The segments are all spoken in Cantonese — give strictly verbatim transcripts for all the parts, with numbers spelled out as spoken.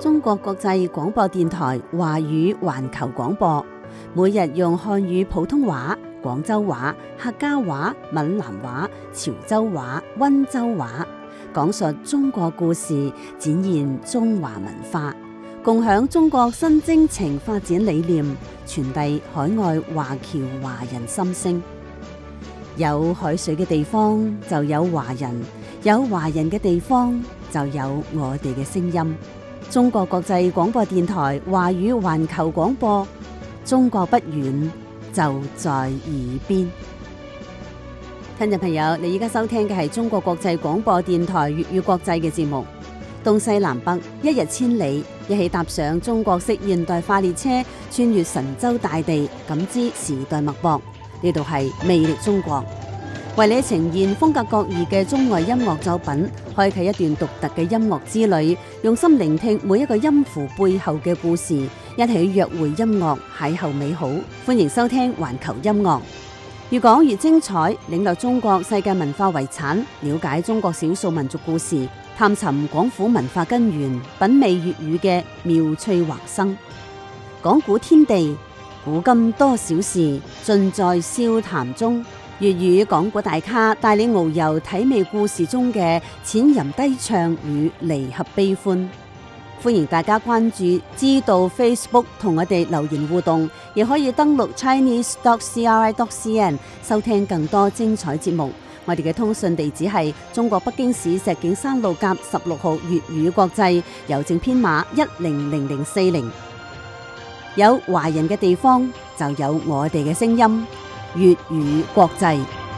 中國國際廣播電台華語環球廣播，每日用漢語普通話、廣州話、客家話、閩南話、潮州話、溫州話，講述中國故事，展現中華文化，共享中國新征程發展理念，傳遞海外華僑華人心聲。有海水嘅地方就有華人，有華人嘅地方就有我哋嘅聲音。中國國際廣播電台華語環球廣播，中國不遠，就在耳邊。聽眾朋友，你而家收聽嘅係中國國際廣播電台粵語國際嘅節目。東西南北，一日千里，一起踏上中國式現代化列車，穿越神州大地，感知時代脈搏。呢度係魅力中國，為你呈現風格各異嘅中外音樂作品，開啟一段獨特嘅音樂之旅，用心聆聽每一個音符背後嘅故事，一起約會音樂，邂逅美好。歡迎收聽環球音樂，越講越精彩，領略中國世界文化遺產，了解中國少數民族故事，探尋廣府文化根源，品味粵語嘅妙趣橫生。講古天地，古今多少事，盡在笑談中。粵語講古大咖帶你遨遊體味故事中嘅淺吟低唱與離合悲歡。歡迎大家關注知道 Facebook 同我哋留言互動，亦可以登錄 chinese dot c r i dot c n 收聽更多精彩節目。我哋嘅通訊地址係中國北京市石景山路甲十六號粵語國際，郵政編碼一零零零四零。有華人嘅地方就有我哋嘅聲音，粵語國際，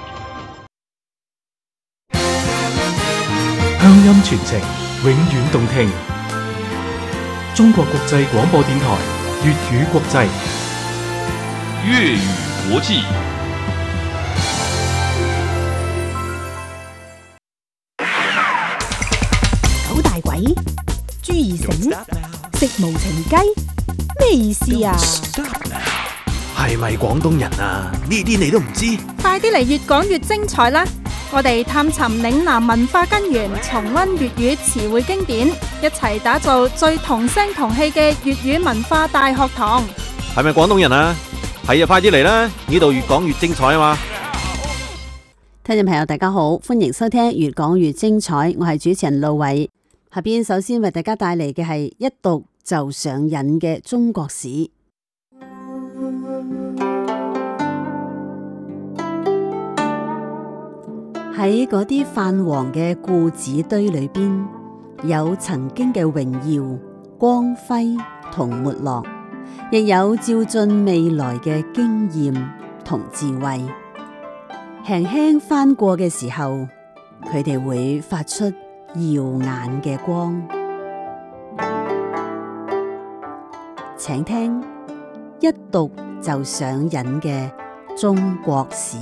鄉音傳情，永遠動聽。中國國際廣播電台粵語國際， 粵語國際。 九大簋，朱二繩，食無情雞，咩意思啊？ 係咪廣東人啊？呢啲你都唔知？ 快啲嚟越講越精彩啦！我哋探尋嶺南文化根源，重溫粵語詞彙經典，一齊打造最同聲同氣嘅粵語文化大學堂。 係咪廣東人啊？係啊，快啲嚟啦！呢度越講越精彩啊嘛！ 聽眾朋友大家好，歡迎收聽越講越精彩，我係主持人路偉。下邊首先為大家帶嚟嘅係一讀就上癮嘅中國史。喺嗰啲泛黃嘅故紙堆裏邊，有曾經嘅榮耀、光輝同沒落，亦有照進未來嘅經驗同智慧。輕輕翻過嘅時候，佢哋會發出耀眼嘅光。請聽一讀就上癮嘅中國史。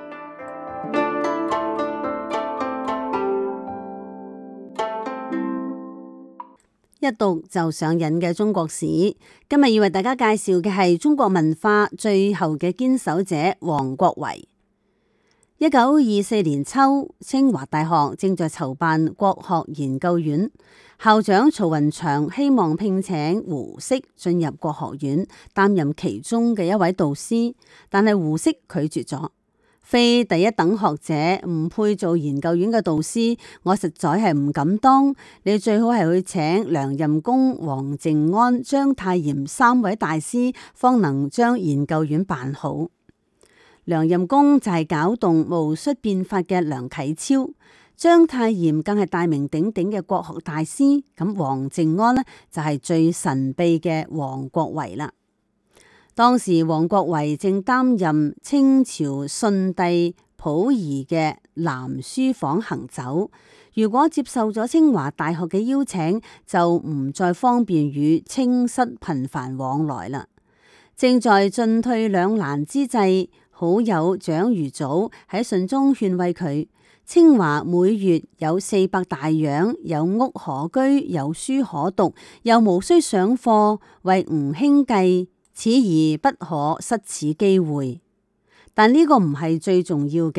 一讀就上癮嘅中國史，今日要為大家介紹嘅係中國文化最後嘅堅守者王國維。一九二四年秋，清華大學正在籌辦國學研究院，校長曹雲祥希望聘請胡適進入國學院擔任其中嘅一位導師，但係胡適拒絕咗。非第一等學者唔配做研究院嘅導師，我實在係唔敢當。你最好係去請梁任公、王靜安、章太炎三位大師，方能將研究院辦好。梁任公就係搞動戊戌變法嘅梁啟超，章太炎更係大名鼎鼎嘅國學大師。咁王靜安呢，就係最神秘嘅王國維啦。當時王國維正擔任清朝順帝溥儀嘅南書房行走，如果接受咗清華大學嘅邀請，就唔再方便與清室頻繁往來啦。正在進退兩難之際，好友蔣如祖喺信中勸慰佢：清華每月有四百大洋，有屋可居，有書可讀，又無需上課，為吾兄計。此而不可失此機會，但呢個唔係最重要嘅。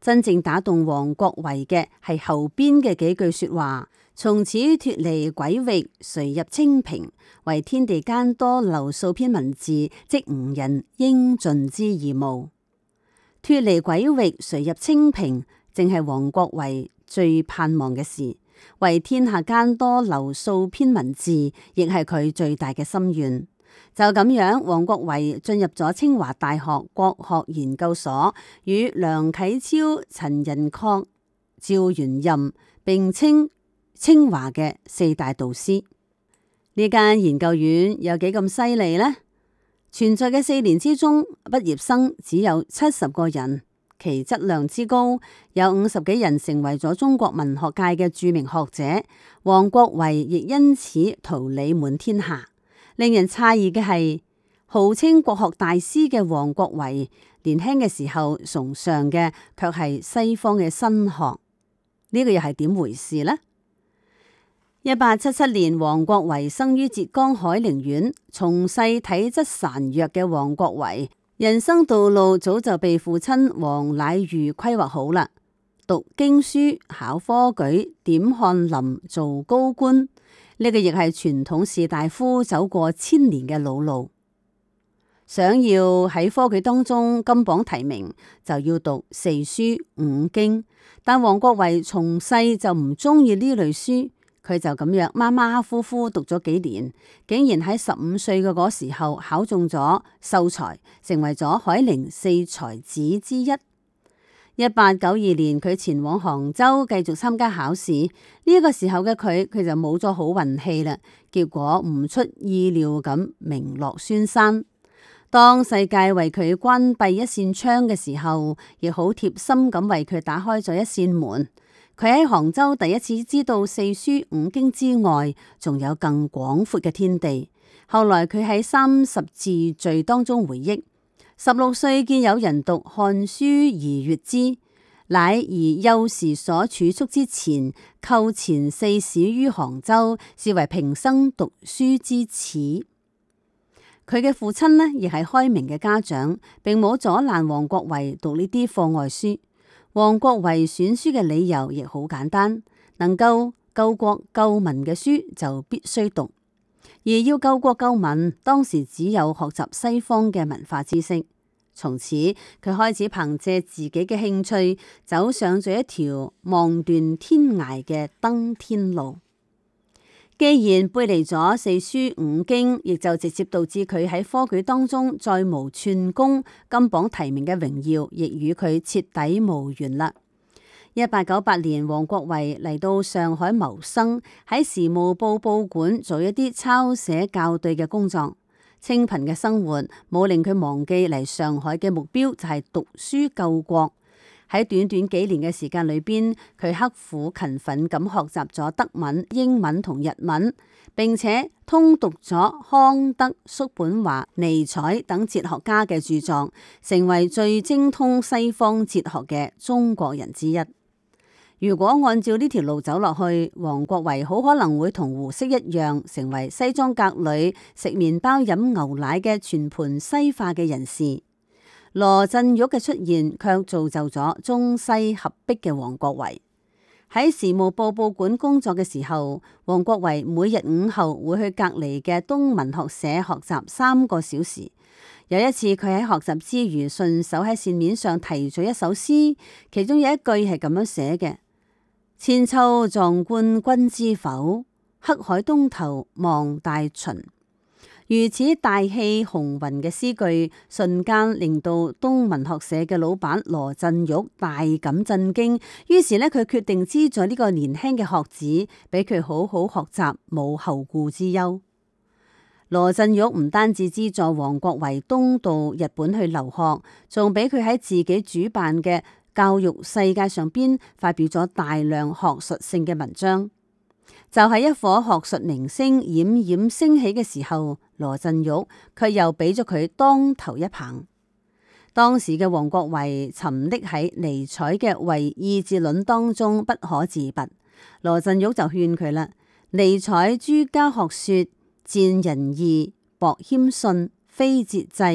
真正打動王國維嘅係後邊嘅幾句說話：從此脫離軌域，遂入清平，為天地間多留數篇文字，即吾人應盡之義務。脫離軌域，遂入清平，正係王國維最盼望嘅事。為天下間多留數篇文字，亦係佢最大嘅心願。就咁樣，王國維進入咗清華大學國學研究所，與梁啟超、陳寅恪、趙元任並稱清華嘅四大導師。呢間研究院有幾咁犀利呢？存在嘅四年之中，畢業生只有七十個人。其質量之高，有五十幾人成為咗中國文學界嘅著名學者，王國維亦因此桃李滿天下。令人詫異嘅係，號稱國學大師嘅王國維，年輕嘅時候崇尚嘅卻係西方嘅新學，呢、這個又係點回事呢？一八七七年，王國維生於浙江海寧縣，從細體質孱弱嘅王國維，人生道路早就被父親王乃瑜規劃好啦。讀經書、考科舉、點翰林、做高官，呢、這個亦係傳統士大夫走過千年嘅老路。想要喺科舉當中金榜題名，就要讀四書五經。但王國維從細就唔中意呢類書。佢就咁樣馬馬虎虎讀咗幾年，竟然喺十五歲嘅嗰時候考中咗秀才，成為咗海寧四才子之一。一八九二年，佢前往杭州繼續參加考試。呢、這、一個時候嘅佢，佢就冇咗好運氣啦。結果唔出意料咁名落孫山。當世界為佢關閉一扇窗嘅時候，亦好貼心咁為佢打開咗一扇門。佢喺杭州第一次知道四書五經之外，仲有更廣闊嘅天地。後來佢喺三十字序當中回憶：十六歲見有人讀漢書而閱之，乃以幼時所儲蓄之錢，購前四史於杭州，是為平生讀書之始。佢嘅父親呢，亦係開明嘅家長，並冇阻攔王國維讀呢啲課外書。王國維選書嘅理由亦好簡單，能夠救國救民嘅書就必須讀，而要救國救民，當時只有學習西方嘅文化知識。從此佢開始憑借自己嘅興趣，走上咗一條望斷天涯嘅登天路。既然背離咗四書五經，亦就直接導致佢喺科舉當中再無串功，金榜題名嘅榮耀亦與佢徹底無緣啦。一八九八年，王國維嚟到上海謀生，喺時務報報館做一啲抄寫校對嘅工作。清貧嘅生活冇令佢忘記嚟上海嘅目標，就係讀書救國。喺短短幾年嘅時間裏邊，佢刻苦勤奮咁學習咗德文、英文同日文，並且通讀咗康德、叔本華、尼采等哲學家嘅著作，成為最精通西方哲學嘅中國人之一。如果按照呢條路走落去，王國維好可能會同胡適一樣，成為西裝革履、食麵包飲牛奶嘅全盤西化嘅人士。羅振玉嘅出現卻造就咗中西合璧嘅王國維。喺時務報報館工作嘅時候，王國維每日午後會去隔籬嘅東文學社學習三個小時。有一次佢喺學習之餘，順手喺扇面上題咗一首詩，其中有一句係咁樣寫嘅：千秋壯觀君知否？黑海東頭望大秦。如此大氣雄渾嘅詩句，瞬間令到東文學社嘅老闆羅振玉大感震驚。於是呢，佢決定資助呢個年輕嘅學子，俾佢好好學習，冇後顧之憂。羅振玉唔單止資助王國維東渡日本去留學，仲俾佢喺自己主辦嘅教育世界上邊發表咗大量學術性嘅文章。就係一顆學術明星冉冉升起嘅時候，羅振玉卻又俾咗佢當頭一棒。當時嘅王國維沉溺喺尼采嘅唯意志論當中不可自拔，羅振玉就勸佢啦：尼采諸家學說，賤仁義，薄謙遜，非節制，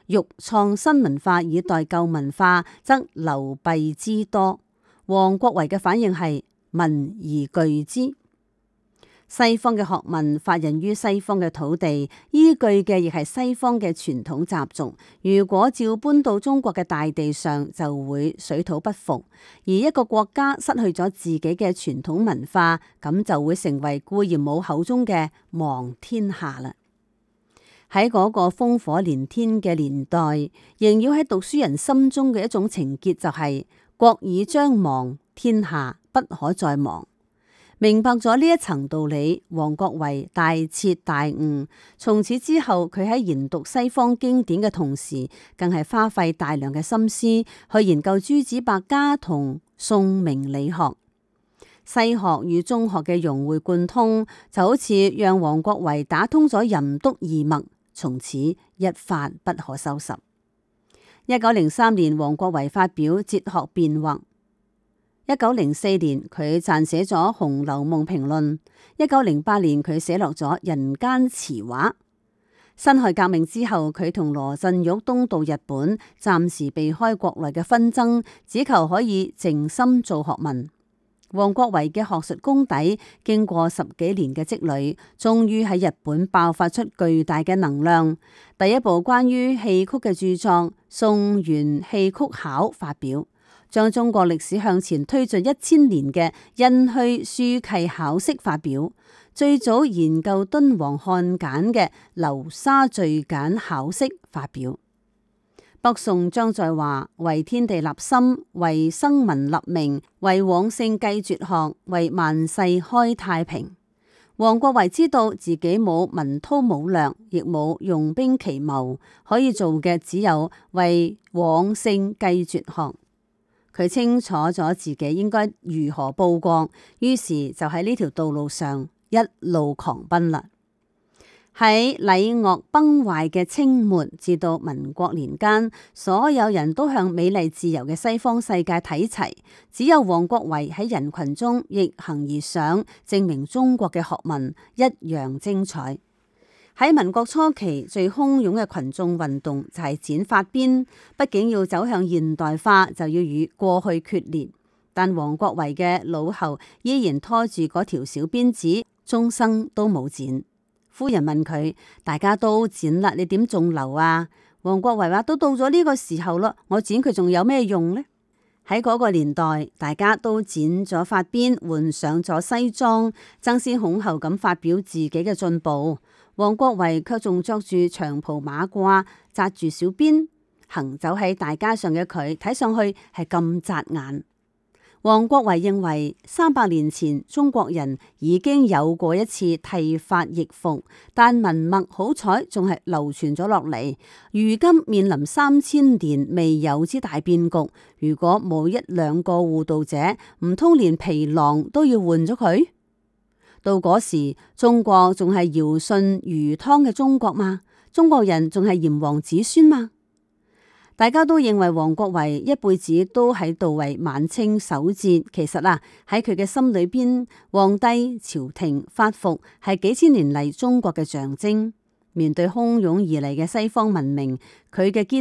欲創新文化以代舊文化，則流弊之多。王國維嘅反應係民而據之。西方嘅學問發源於西方嘅土地，依據嘅亦係西方嘅傳統習俗。如果照搬到中國嘅大地上，就會水土不服。而一個國家失去咗自己嘅傳統文化，咁就會成為顧炎武口中嘅亡天下啦。喺嗰個烽火連天嘅年代，縈繞喺讀書人心中嘅一種情結就係、是、國已將亡，天下不可再亡。明白咗呢一層道理，王國維大徹大悟。從此之後，佢喺研讀西方經典嘅同時，更係花費大量嘅心思去研究諸子百家同宋明理學。西學與中學嘅融會貫通，就好似讓王國維打通咗任督二脈，從此一發不可收拾。一九零三年，王國維發表《哲學辨惑》。一九零四年，佢撰寫咗《紅樓夢評論》。一九零八年，佢寫落咗《人間詞話》。辛亥革命之後，佢同羅振玉東渡日本，暫時避開國內嘅紛爭，只求可以靜心做學問。王國維嘅學術功底，經過十幾年嘅積累，終於喺日本爆發出巨大嘅能量。第一部關於戲曲嘅著作《宋元戲曲考》發表，將中國歷史向前推進一千年嘅殷墟書契考釋發表，最早研究敦煌漢簡嘅流沙序簡考釋發表。北宋張載華為天地立心，為生民立命，為往聖繼絕學，為萬世開太平。王國維知道自己冇文韜武略，亦冇用兵奇謀，可以做嘅只有為往聖繼絕學。佢清楚咗自己應該如何報國，於是就喺呢條道路上一路狂奔啦。喺禮樂崩壞嘅清末至到民國年間，所有人都向美麗自由嘅西方世界睇齊，只有王國維喺人群中逆行而上，證明中國嘅學問一樣精彩。喺民國初期，最洶湧嘅群眾運動就係剪髮辮，畢竟要走向現代化，就要與過去決裂。但王國維嘅老喉依然拖住嗰條小辮子，終生都冇剪。夫人問佢：大家都剪啦，你點仲留啊？王國維話：都到咗呢個時候咯，我剪佢仲有咩用呢？喺嗰個年代，大家都剪咗髮辮，換上咗西裝，爭先恐後咁發表自己嘅進步。王國維卻仲着住長袍馬褂，紮住小辮，行走喺大街上嘅佢，睇上去係咁扎眼。王國維認為三百年前中國人已經有過一次剃髮易服，但文脈好彩仲係流傳咗落嚟。如今面臨三千年未有之大變局，如果冇一兩個護導者，唔通連皮囊都要換咗佢？到嗰時，中國仲係堯舜禹湯嘅中國嗎？中國人仲係炎黃子孫嗎？大家都認為王國維一輩子都喺度為晚清守節，其實啊，喺佢嘅心裏邊，皇帝、朝廷、法服係幾千年嚟中國嘅象徵。面對洶湧而嚟嘅西方文明，佢嘅堅